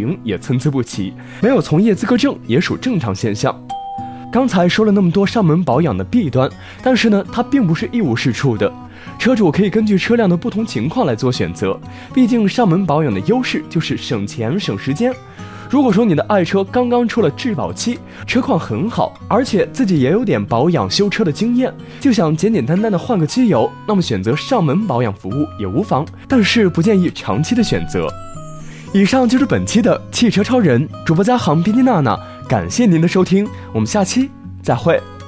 龄也参差不齐，没有从业资格证也属正常现象。刚才说了那么多上门保养的弊端，但是呢，它并不是一无是处的。车主可以根据车辆的不同情况来做选择，毕竟上门保养的优势就是省钱省时间。如果说你的爱车刚刚出了质保期，车况很好，而且自己也有点保养修车的经验，就想简简单单的换个机油，那么选择上门保养服务也无妨，但是不建议长期的选择。以上就是本期的汽车超人主播家航编辑娜娜，感谢您的收听，我们下期再会。